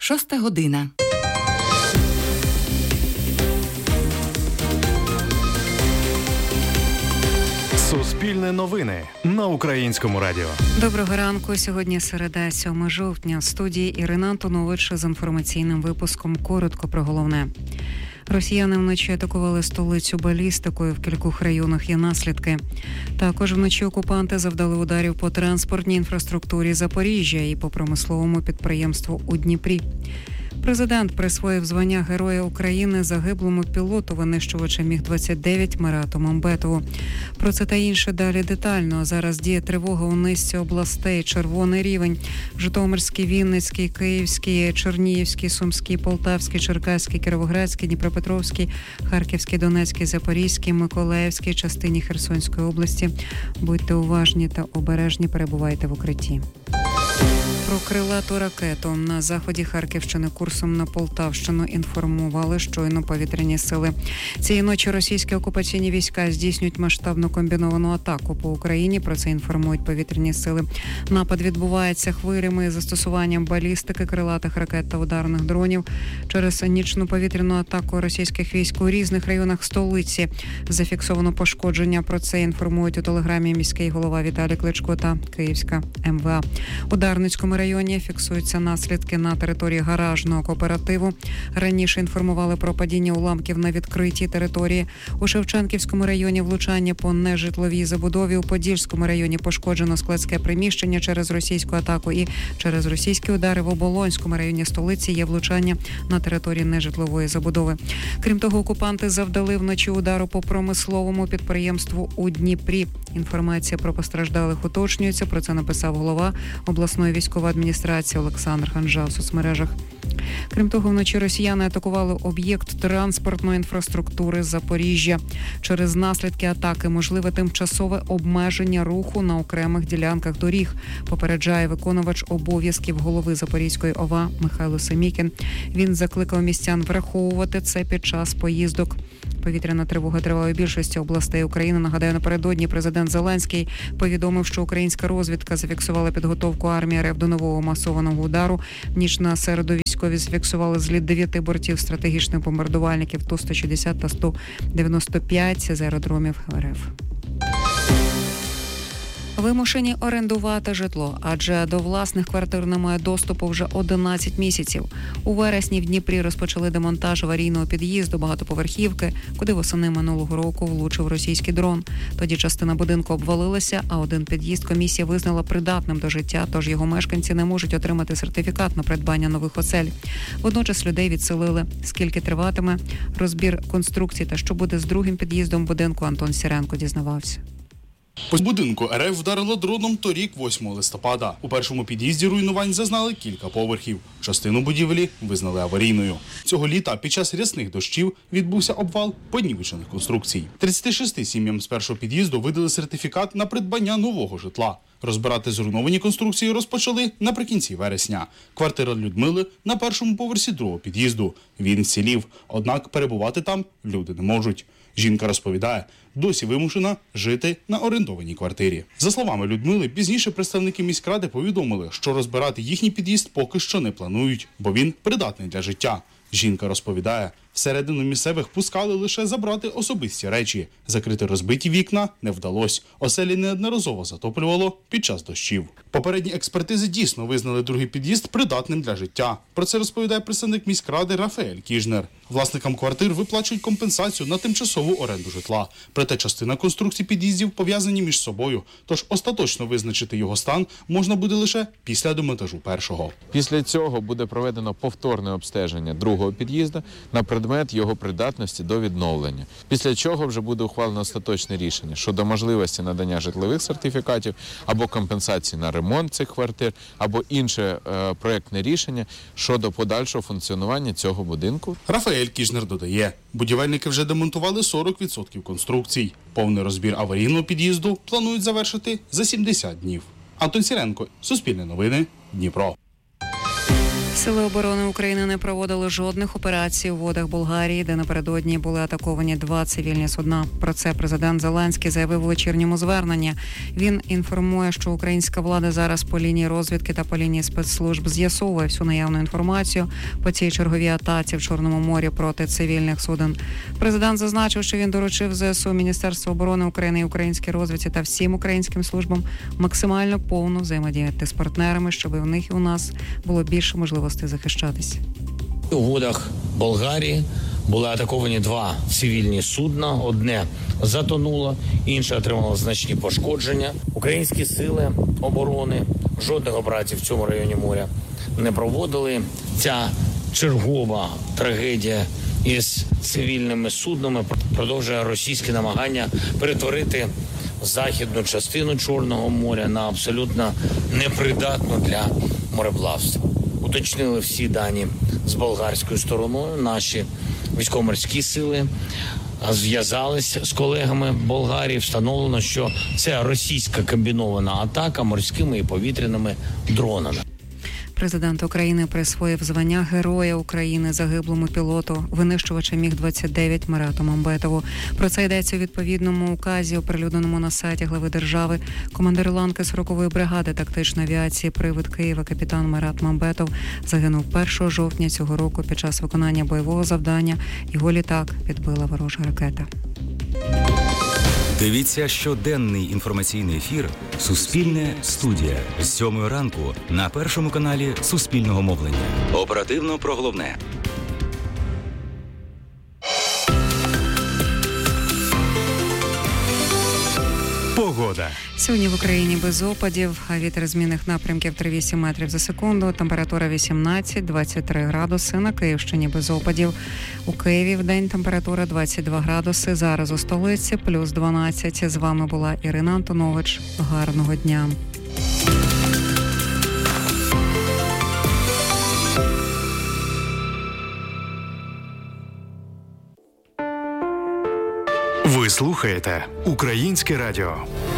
6 година. Суспільне новини на Українському радіо. Доброго ранку. Сьогодні середа, 7 жовтня. В студії Ірина Антонович з інформаційним випуском. Коротко про головне. Росіяни вночі атакували столицю балістикою. В кількох районах є наслідки. Також вночі окупанти завдали ударів по транспортній інфраструктурі Запоріжжя і по промисловому підприємству у Дніпрі. Президент присвоїв звання Героя України загиблому пілоту винищувача Міг-29 Марату Мамбетову. Про це та інше далі детально. Зараз діє тривога у низці областей. Червоний рівень. Житомирський, Вінницький, Київський, Чернігівський, Сумський, Полтавський, Черкаський, Кіровоградський, Дніпропетровський, Харківський, Донецький, Запорізький, Миколаївський, частині Херсонської області. Будьте уважні та обережні, перебувайте в укритті. Про крилату ракету на заході Харківщини курсом на Полтавщину інформували щойно повітряні сили. Цієї ночі російські окупаційні війська здійснюють масштабну комбіновану атаку по Україні. Про це інформують повітряні сили. Напад відбувається хвилями з застосуванням балістики, крилатих ракет та ударних дронів. Через нічну повітряну атаку російських військ у різних районах столиці зафіксовано пошкодження. Про це інформують у телеграмі міський голова Віталій Кличко та Київська МВА. У Дарницькому районі фіксуються наслідки на території гаражного кооперативу. Раніше інформували про падіння уламків на відкритій території. У Шевченківському районі влучання по нежитловій забудові. У Подільському районі пошкоджено складське приміщення через російську атаку і через російські удари. В Оболонському районі столиці є влучання на території нежитлової забудови. Крім того, окупанти завдали вночі удару по промисловому підприємству у Дніпрі. Інформація про постраждалих уточнюється. Про це написав голова обласної військової адміністрації Олександр Ханжа у соцмережах. Крім того, вночі росіяни атакували об'єкт транспортної інфраструктури Запоріжжя. Через наслідки атаки можливе тимчасове обмеження руху на окремих ділянках доріг, попереджає виконувач обов'язків голови Запорізької ОВА Михайло Семікін. Він закликав містян враховувати це під час поїздок. Повітряна тривога триває у більшості областей України. Нагадаю, напередодні президент Зеленський повідомив, що українська розвідка зафіксувала підготовку армії РФ до нового масованого удару. В ніч на середу військові зафіксували зліт 9 бортів стратегічних бомбардувальників Ту-160 та Ту-95 з аеродромів РФ. Вимушені орендувати житло, адже до власних квартир немає доступу вже 11 місяців. У вересні в Дніпрі розпочали демонтаж аварійного під'їзду багатоповерхівки, куди восени минулого року влучив російський дрон. Тоді частина будинку обвалилася, а один під'їзд комісія визнала придатним до життя, тож його мешканці не можуть отримати сертифікат на придбання нових осель. Водночас людей відселили. Скільки триватиме розбір конструкцій та що буде з другим під'їздом будинку, Антон Сіренко дізнавався. По будинку РФ вдарило дроном торік 8 листопада. У першому під'їзді руйнувань зазнали кілька поверхів. Частину будівлі визнали аварійною. Цього літа під час рясних дощів відбувся обвал понівечених конструкцій. 36 сім'ям з першого під'їзду видали сертифікат на придбання нового житла. Розбирати зруйновані конструкції розпочали наприкінці вересня. Квартира Людмили на першому поверсі другого під'їзду. Він вцілів, однак перебувати там люди не можуть. Жінка розповідає, досі вимушена жити на орендованій квартирі. За словами Людмили, пізніше представники міськради повідомили, що розбирати їхній під'їзд поки що не планують, бо він придатний для життя. Жінка розповідає, всередину місцевих пускали лише забрати особисті речі. Закрити розбиті вікна не вдалося. Оселі неодноразово затоплювало під час дощів. Попередні експертизи дійсно визнали другий під'їзд придатним для життя. Про це розповідає представник міськради Рафаель Кіжнер. Власникам квартир виплачують компенсацію на тимчасову оренду житла. Проте частина конструкцій під'їздів пов'язані між собою, тож остаточно визначити його стан можна буде лише після демонтажу першого. Після цього буде проведено повторне обстеження другого під'їзду на предмет його придатності до відновлення. Після чого вже буде ухвалено остаточне рішення щодо можливості надання житлових сертифікатів або компенсації на ремонт цих квартир, або інше проєктне рішення щодо подальшого функціонування цього будинку. Рафаель Кіжнер додає, будівельники вже демонтували 40% конструкцій. Повний розбір аварійного під'їзду планують завершити за 70 днів. Антон Сіренко, Суспільне новини, Дніпро. Сили оборони України не проводили жодних операцій у водах Болгарії, де напередодні були атаковані 2 цивільні судна. Про це президент Зеленський заявив у вечірньому зверненні. Він інформує, що українська влада зараз по лінії розвідки та по лінії спецслужб з'ясовує всю наявну інформацію по цій черговій атаці в Чорному морі проти цивільних суден. Президент зазначив, що він доручив ЗСУ, Міністерству оборони України і українській розвідці та всім українським службам максимально повно взаємодіяти з партнерами, щоб і в них і у нас було більше можливостей захищатись. У водах Болгарії були атаковані 2 цивільні судна. Одне затонуло, інше отримало значні пошкодження. Українські сили оборони жодних операцій в цьому районі моря не проводили. Ця чергова трагедія із цивільними суднами продовжує російські намагання перетворити західну частину Чорного моря на абсолютно непридатну для мореплавства. Уточнили всі дані з болгарською стороною. Наші військово-морські сили зв'язались з колегами Болгарії. Встановлено, що це російська комбінована атака морськими і повітряними дронами. Президент України присвоїв звання Героя України загиблому пілоту, винищувача Міг-29 Марату Мамбетову. Про це йдеться у відповідному указі, оприлюдненому на сайті глави держави. Командир ланки 40-ї бригади тактичної авіації «Привид Києва» капітан Марат Мамбетов загинув 1 жовтня цього року під час виконання бойового завдання. Його літак підбила ворожа ракета. Дивіться щоденний інформаційний ефір «Суспільне студія» з 7 ранку на Першому каналі Суспільного мовлення. Оперативно про головне. Погода. Сьогодні в Україні без опадів, а вітер змінних напрямків 3-8 метрів за секунду, температура 18-23 градуси, на Київщині без опадів. У Києві вдень температура 22 градуси, зараз у столиці плюс 12. З вами була Ірина Антонович. Гарного дня. Ви слухаєте Українське радіо.